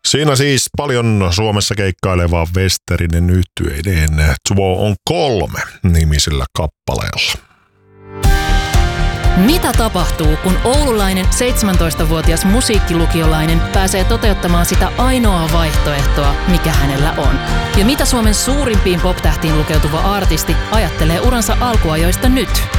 Siinä siis paljon Suomessa keikkailevaa Westerinen yhtyeiden Tuo on 3 nimisellä kappaleella. Mitä tapahtuu, kun oululainen 17-vuotias musiikkilukiolainen pääsee toteuttamaan sitä ainoaa vaihtoehtoa, mikä hänellä on? Ja mitä Suomen suurimpiin pop-tähtiin lukeutuva artisti ajattelee uransa alkuajoista nyt?